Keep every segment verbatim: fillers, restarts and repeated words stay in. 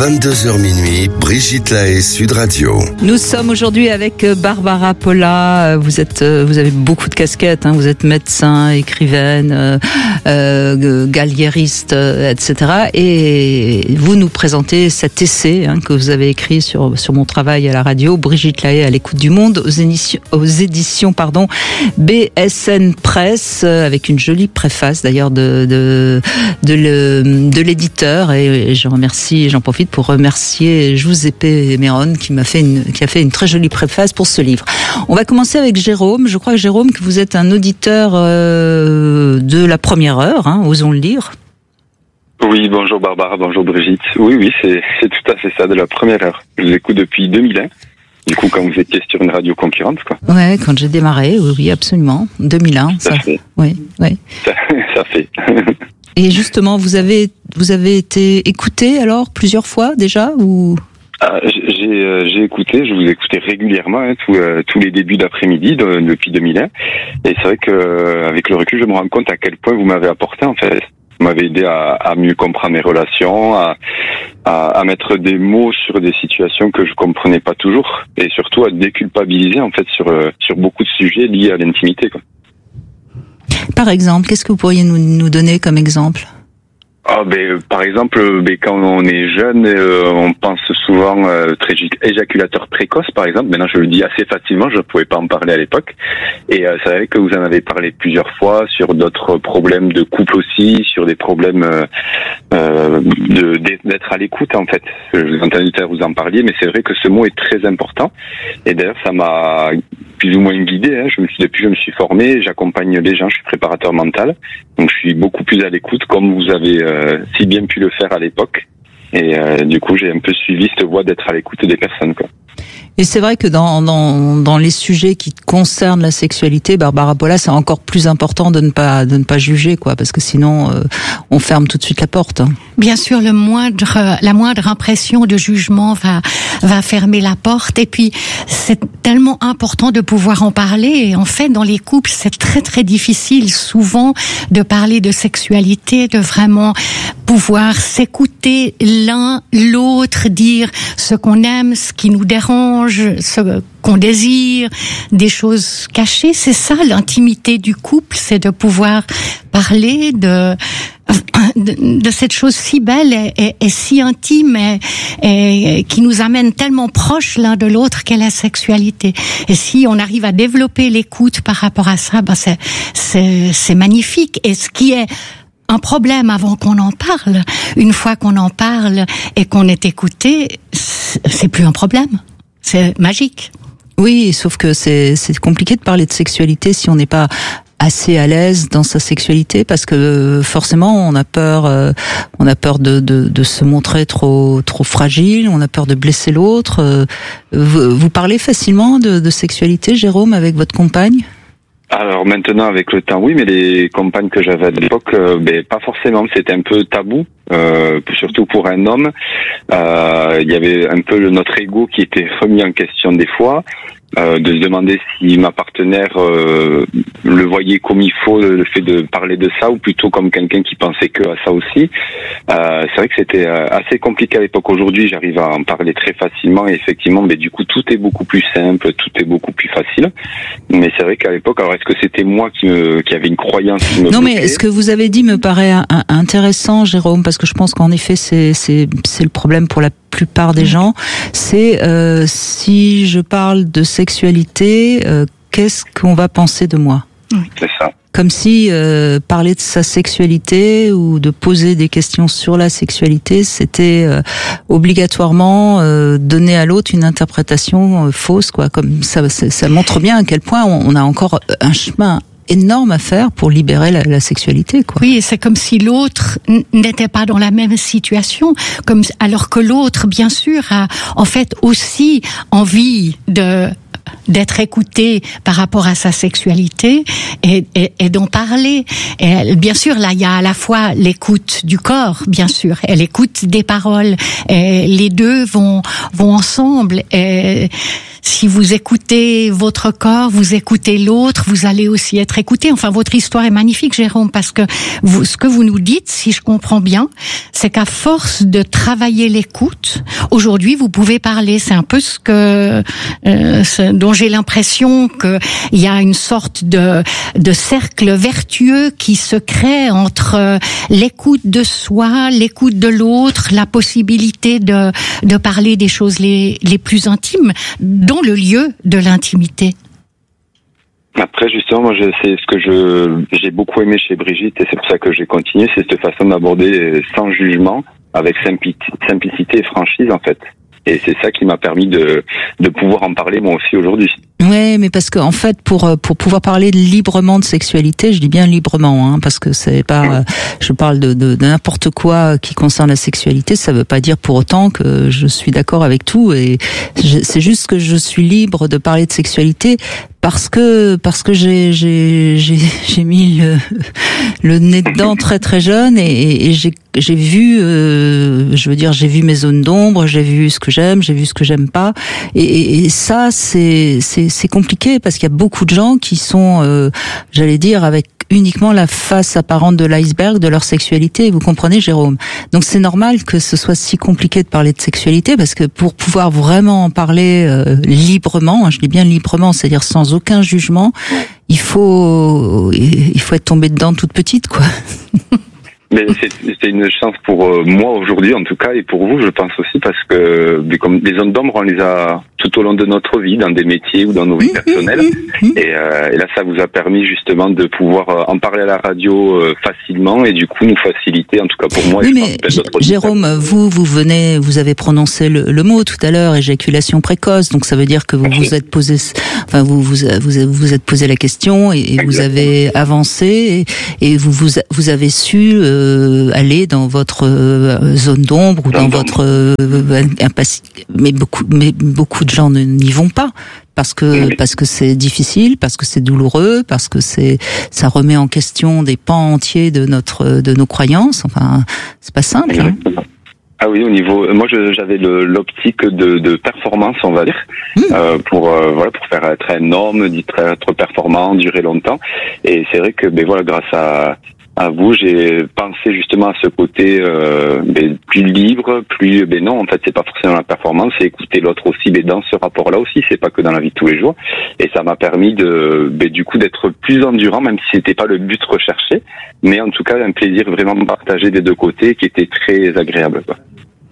vingt-deux heures minuit, Brigitte Lahaie, Sud Radio. Nous sommes aujourd'hui avec Barbara Polla. Vous êtes, vous avez beaucoup de casquettes. Hein. Vous êtes médecin, écrivaine, euh, euh, galliériste, et cetera. Et vous nous présentez cet essai hein, que vous avez écrit sur sur mon travail à la radio, Brigitte Lahaie à l'écoute du monde, aux éditions, aux éditions pardon, B S N Press, avec une jolie préface d'ailleurs de de de, le, de l'éditeur. Et je remercie, j'en profite pour remercier Giuseppe Meron qui m'a fait une, qui a fait une très jolie préface pour ce livre. On va commencer avec Jérôme. Je crois que Jérôme, que vous êtes un auditeur euh, de la première heure, hein, osons le dire. Oui, bonjour Barbara, bonjour Brigitte. Oui, oui, c'est, c'est tout à fait ça, de la première heure. Je vous écoute depuis deux mille un. Du coup, quand vous étiez sur une radio concurrente, quoi. Ouais, quand j'ai démarré, oui, oui, absolument. deux mille un, ça, ça fait. Oui, oui. Ça, ça fait. Et justement, vous avez, vous avez été écouté alors plusieurs fois déjà ou? Ah, j'ai, euh, j'ai écouté, je vous écoutais régulièrement hein, tout, euh, tous les débuts d'après-midi de, depuis deux mille un. Et c'est vrai que euh, avec le recul, je me rends compte à quel point vous m'avez apporté en fait. Vous m'avez aidé à, à mieux comprendre mes relations, à, à, à mettre des mots sur des situations que je comprenais pas toujours, et surtout à déculpabiliser en fait sur euh, sur beaucoup de sujets liés à l'intimité, quoi. Par exemple, qu'est-ce que vous pourriez nous, nous donner comme exemple? Ah ben par exemple, ben, quand on est jeune, euh, on pense souvent euh, très éjaculateur précoce, par exemple. Maintenant, je le dis assez facilement, je ne pouvais pas en parler à l'époque. Et euh, c'est vrai que vous en avez parlé plusieurs fois sur d'autres problèmes de couple aussi, sur des problèmes euh, euh, de, d'être à l'écoute en fait. Je vous ai entendu tout à l'heure vous en parliez, mais c'est vrai que ce mot est très important. Et d'ailleurs, ça m'a plus ou moins guidé. Hein. Je me suis depuis, je me suis formé, j'accompagne les gens, je suis préparateur mental, donc je suis beaucoup plus à l'écoute, comme vous avez euh, si bien pu le faire à l'époque. Et euh, du coup, j'ai un peu suivi cette voie d'être à l'écoute des personnes, quoi. Et c'est vrai que dans, dans, dans les sujets qui concernent la sexualité, Barbara Polla, c'est encore plus important de ne pas, de ne pas juger, quoi, parce que sinon, euh, on ferme tout de suite la porte. Hein. Bien sûr, le moindre, la moindre impression de jugement va, va fermer la porte. Et puis, c'est tellement important de pouvoir en parler. Et en fait, dans les couples, c'est très, très difficile, souvent, de parler de sexualité, de vraiment pouvoir s'écouter l'un, l'autre, dire ce qu'on aime, ce qui nous dérange, ce qu'on désire, des choses cachées. C'est ça l'intimité du couple, c'est de pouvoir parler de de, de cette chose si belle et, et, et si intime et, et qui nous amène tellement proches l'un de l'autre qu'est la sexualité. Et si on arrive à développer l'écoute par rapport à ça, ben c'est c'est c'est magnifique. Et ce qui est un problème avant qu'on en parle, une fois qu'on en parle et qu'on est écouté, c'est plus un problème. C'est magique. Oui, sauf que c'est, c'est compliqué de parler de sexualité si on n'est pas assez à l'aise dans sa sexualité, parce que forcément on a peur, euh, on a peur de, de, de se montrer trop, trop fragile, on a peur de blesser l'autre. Euh, vous, vous parlez facilement de, de sexualité, Jérôme, avec votre compagne ? Alors maintenant, avec le temps, oui, mais les compagnes que j'avais à l'époque, euh, ben, pas forcément. C'était un peu tabou, euh, surtout pour un homme. Euh, il y avait un peu le, notre ego qui était remis en question des fois. Euh, de se demander si ma partenaire euh, le voyait comme il faut, le fait de parler de ça, ou plutôt comme quelqu'un qui pensait que à ça aussi. Euh, c'est vrai que c'était assez compliqué à l'époque. Aujourd'hui, j'arrive à en parler très facilement, et effectivement, mais du coup, tout est beaucoup plus simple, tout est beaucoup plus facile. Mais c'est vrai qu'à l'époque, alors est-ce que c'était moi qui, me, qui avait une croyance qui me Non, bloquait ? Mais ce que vous avez dit me paraît intéressant, Jérôme, parce que je pense qu'en effet, c'est, c'est, c'est le problème pour la plupart des gens. C'est euh, si je parle de sexualité, euh, qu'est-ce qu'on va penser de moi ? C'est ça. Comme si euh, parler de sa sexualité ou de poser des questions sur la sexualité, c'était euh, obligatoirement euh, donner à l'autre une interprétation euh, fausse, quoi. Comme ça, ça, ça montre bien à quel point on, on a encore un chemin énorme à faire pour libérer la, la sexualité, quoi. Oui, c'est comme si l'autre n'était pas dans la même situation, comme alors que l'autre, bien sûr, a en fait aussi envie de d'être écouté par rapport à sa sexualité et, et, et d'en parler. Et bien sûr, là, il y a à la fois l'écoute du corps, bien sûr, et l'écoute des paroles. Et les deux vont vont ensemble. Et si vous écoutez votre corps, vous écoutez l'autre, vous allez aussi être écouté. Enfin, votre histoire est magnifique, Jérôme, parce que vous, ce que vous nous dites, si je comprends bien, c'est qu'à force de travailler l'écoute, aujourd'hui, vous pouvez parler. C'est un peu ce que, euh, ce dont j'ai l'impression qu'il y a une sorte de, de cercle vertueux qui se crée entre l'écoute de soi, l'écoute de l'autre, la possibilité de, de parler des choses les, les plus intimes, dont le lieu de l'intimité. Après, justement, moi, je, c'est ce que je, j'ai beaucoup aimé chez Brigitte, et c'est pour ça que j'ai continué, c'est cette façon d'aborder sans jugement, avec simplicité et franchise, en fait. Et c'est ça qui m'a permis de, de pouvoir en parler moi aussi aujourd'hui. Ouais, mais parce que en fait, pour pour pouvoir parler librement de sexualité, je dis bien librement, hein, parce que c'est pas, je parle de, de, de n'importe quoi qui concerne la sexualité. Ça veut pas dire pour autant que je suis d'accord avec tout. Et je, c'est juste que je suis libre de parler de sexualité parce que parce que j'ai j'ai j'ai j'ai mis le, le nez dedans très très jeune et, et j'ai j'ai vu, euh, je veux dire, j'ai vu mes zones d'ombre, j'ai vu ce que j'aime, j'ai vu ce que j'aime pas, et, et, et ça c'est c'est c'est compliqué parce qu'il y a beaucoup de gens qui sont, euh, j'allais dire, avec uniquement la face apparente de l'iceberg de leur sexualité, vous comprenez, Jérôme? Donc c'est normal que ce soit si compliqué de parler de sexualité parce que pour pouvoir vraiment en parler euh, librement, hein, je dis bien librement, c'est-à-dire sans aucun jugement, il faut il faut être tombé dedans toute petite, quoi. Mais c'est, c'est une chance pour euh, moi aujourd'hui en tout cas, et pour vous je pense aussi, parce que comme les zones d'ombre on les a tout au long de notre vie, dans des métiers ou dans nos vies personnelles, et, euh, et là ça vous a permis justement de pouvoir en parler à la radio euh, facilement, et du coup nous faciliter, en tout cas pour moi. Oui, et mais je pense Jérôme, vous vous venez, vous avez prononcé le, le mot tout à l'heure, éjaculation précoce, donc ça veut dire que vous vous êtes posé, enfin vous vous vous vous êtes posé la question et, et vous avez avancé et, et vous vous vous avez su euh, aller dans votre euh, zone d'ombre ou dans votre euh, impaci- mais beaucoup mais beaucoup de gens ne, n'y vont pas parce que oui. parce que c'est difficile, parce que c'est douloureux, parce que c'est ça remet en question des pans entiers de notre de nos croyances. Enfin, c'est pas simple. Hein. Ah oui, au niveau, moi je, j'avais le, l'optique de, de performance, on va dire, mmh. euh, pour euh, voilà, pour faire être un homme, être performant, durer longtemps. Et c'est vrai que ben voilà, grâce à à vous, j'ai pensé justement à ce côté euh, ben, plus libre, plus ben non, en fait c'est pas forcément la performance, c'est écouter l'autre aussi, mais ben, dans ce rapport-là aussi, c'est pas que dans la vie de tous les jours, et ça m'a permis de ben, du coup d'être plus endurant, même si c'était pas le but recherché, mais en tout cas un plaisir vraiment partagé des deux côtés qui était très agréable, quoi.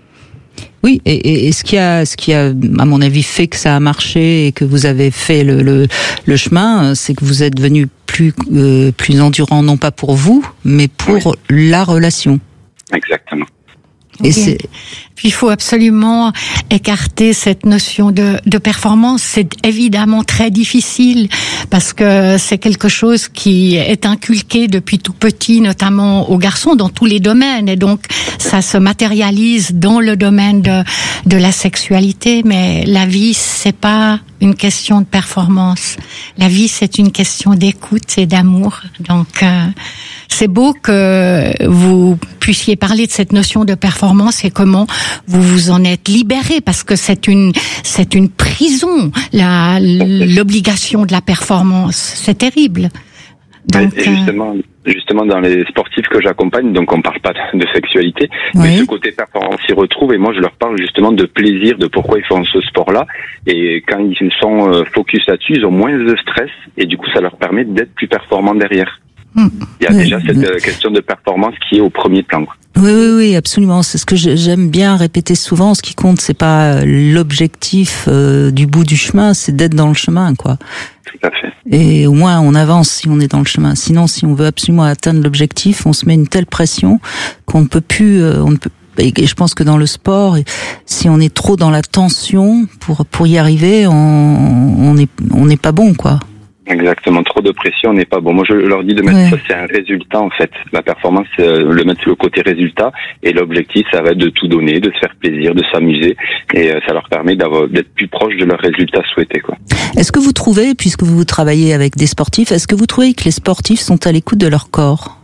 Oui, et, et, et ce qui a, ce qui a, à mon avis, fait que ça a marché et que vous avez fait le, le, le chemin, c'est que vous êtes devenu plus, euh, plus endurant, non pas pour vous, mais pour oui. la relation. Exactement. Et c'est... Puis il faut absolument écarter cette notion de, de performance. C'est évidemment très difficile parce que c'est quelque chose qui est inculqué depuis tout petit, notamment aux garçons, dans tous les domaines. Et donc ça se matérialise dans le domaine de, de la sexualité. Mais la vie, c'est pas une question de performance. La vie, c'est une question d'écoute et d'amour. Donc euh, c'est beau que vous puissiez parler de cette notion de performance et comment vous vous en êtes libéré, parce que c'est une c'est une prison, la l'obligation de la performance, c'est terrible. Donc, et justement, euh... justement dans les sportifs que j'accompagne, donc on parle pas de sexualité, oui. mais ce côté performance s'y retrouve, et moi je leur parle justement de plaisir, de pourquoi ils font ce sport-là, et quand ils sont focus là-dessus, ils ont moins de stress, et du coup ça leur permet d'être plus performants derrière. Il y a déjà cette question de performance qui est au premier plan. Oui, oui, oui, absolument. C'est ce que j'aime bien répéter souvent. Ce qui compte, c'est pas l'objectif euh, du bout du chemin, c'est d'être dans le chemin, quoi. Tout à fait. Et au moins, on avance si on est dans le chemin. Sinon, si on veut absolument atteindre l'objectif, on se met une telle pression qu'on ne peut plus, euh, on ne peut. Et je pense que dans le sport, si on est trop dans la tension pour pour y arriver, on on est on n'est pas bon, quoi. Exactement, trop de pression n'est pas bon. Moi, je leur dis de mettre ouais. ça, c'est un résultat en fait. La performance, c'est le mettre sur le côté résultat, et l'objectif, ça va être de tout donner, de se faire plaisir, de s'amuser, et ça leur permet d'avoir, d'être plus proche de leur résultat souhaité, quoi. Est-ce que vous trouvez, puisque vous travaillez avec des sportifs, est-ce que vous trouvez que les sportifs sont à l'écoute de leur corps ?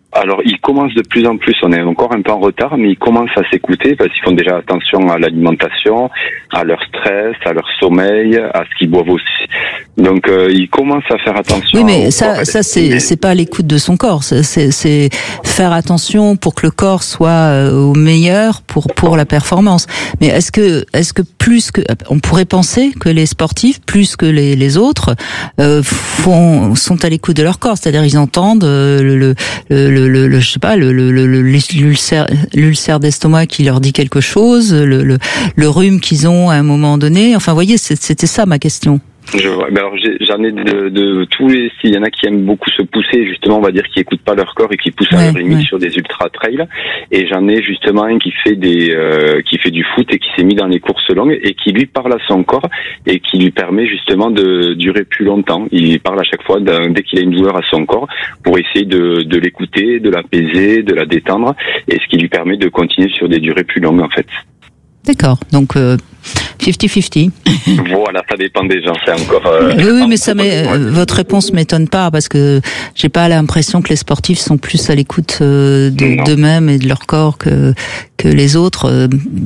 Alors, ils commencent de plus en plus, on est encore un peu en retard, mais ils commencent à s'écouter parce qu'ils font déjà attention à l'alimentation, à leur stress, à leur sommeil, à ce qu'ils boivent aussi. Donc, euh, ils commencent à faire attention. Oui, mais au ça, corps. ça c'est, c'est pas à l'écoute de son corps. C'est, c'est, c'est faire attention pour que le corps soit au meilleur pour pour la performance. Mais est-ce que est-ce que plus que on pourrait penser que les sportifs, plus que les les autres, euh, font sont à l'écoute de leur corps, c'est-à-dire ils entendent euh, le, le le le le je sais pas le le le l'ulcère l'ulcère d'estomac qui leur dit quelque chose, le le le rhume qu'ils ont à un moment donné. Enfin, vous voyez, c'était ça ma question. Je vois. Ben alors j'ai, j'en ai de, de tous les. S'il y en a qui aiment beaucoup se pousser, justement, on va dire qui écoutent pas leur corps et qui poussent Ouais, à leur limite ouais. sur des ultra trails. Et j'en ai justement un qui fait des, euh, qui fait du foot et qui s'est mis dans les courses longues et qui lui parle à son corps et qui lui permet justement de durer plus longtemps. Il parle à chaque fois d'un, dès qu'il a une douleur à son corps pour essayer de, de l'écouter, de l'apaiser, de la détendre, et ce qui lui permet de continuer sur des durées plus longues en fait. D'accord. Donc euh, cinquante cinquante. Voilà, ça dépend des gens. C'est encore. Euh, Oui, oui, mais ça, mais euh, votre réponse m'étonne pas parce que j'ai pas l'impression que les sportifs sont plus à l'écoute euh, de, Non. d'eux-mêmes et de leur corps que que les autres, euh,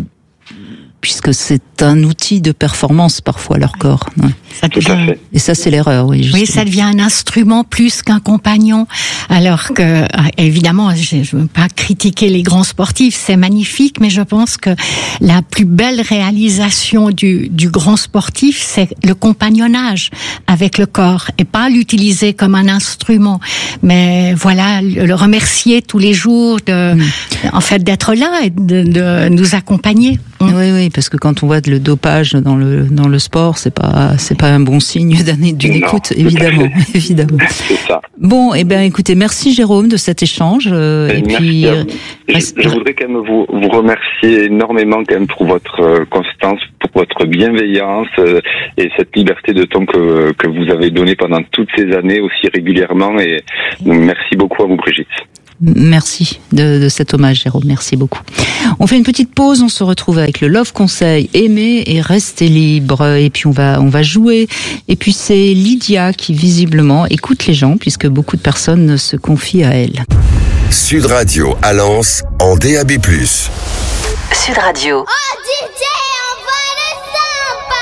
puisque c'est un outil de performance parfois leur corps. Ouais. Ça Tout à devient- fait. Et ça, c'est l'erreur, oui. Oui, justement. ça devient un instrument plus qu'un compagnon. Alors que, euh, évidemment, je ne veux pas critiquer les grands sportifs, c'est magnifique, mais je pense que la plus belle réalisation du, du grand sportif, c'est le compagnonnage avec le corps et pas l'utiliser comme un instrument. Mais voilà, le le remercier tous les jours, de, en fait, d'être là et de, de nous accompagner. Oui, oui, parce que quand on voit le dopage dans le dans le sport, c'est pas c'est pas un bon signe d'une, d'une Non, écoute, tout à évidemment, fait. évidemment. C'est ça. Bon, eh ben, écoutez, merci Jérôme de cet échange. euh, et Merci puis, à euh, vous. Je, reste- je voudrais quand même vous, vous remercier énormément quand même pour votre euh, constance, pour votre bienveillance euh, et cette liberté de ton que, que vous avez donnée pendant toutes ces années aussi régulièrement. Et donc, merci beaucoup à vous, Brigitte. Merci de, de cet hommage, Jérôme. Merci beaucoup. On fait une petite pause. On se retrouve avec le Love Conseil. Aimer et rester libre. Et puis on va on va jouer. Et puis c'est Lydia qui visiblement écoute les gens puisque beaucoup de personnes se confient à elle. Sud Radio à Lens en D A B plus. Sud Radio.